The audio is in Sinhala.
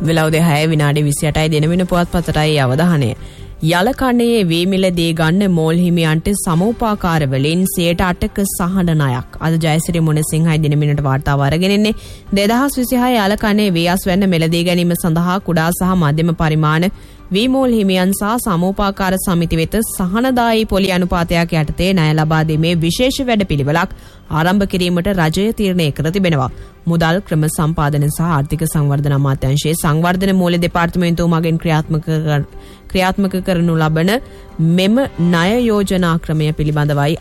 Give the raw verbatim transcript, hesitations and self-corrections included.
වෙලව දෙහය විනාඩි විසි අටයි දිනවින පුවත්පතටයි අවධානය. යලකන්නේ වීමිලදී ගන්න මෝල් හිමියන්ට සමෝපාකාර වලින් සියයට අටක සහන ණයක්. අද ජයසිරි මුණසිංහයි දිනමිනට වාර්තාව අරගෙන ඉන්නේ. දෙදහස් විසිහය යලකන්නේ වීයස් වෙන්න මෙලදී ගැනීම සඳහා කුඩා සහ මධ්‍යම පරිමාණ වී මෝල් හිමියන් සහ සමෝපාකාර සමිති වෙත සහනදායී පොලි අනුපාතයක් යටතේ ණය ලබා දීමේ විශේෂ වැඩපිළිවෙලක් ආරම්භ කිරීමට රජය තීරණය කර තිබෙනවා. මුදල් ක්‍රම සම්පාදන සහ ආර්ථික සංවර්ධන අමාත්‍යාංශයේ සංවර්ධන මූල්‍ය දෙපාර්තමේන්තුව මගින් ක්‍රියාත්මක ක්‍රියාත්මක කරනු ලබන මෙම ණය යෝජනා ක්‍රමය පිළිබඳවයි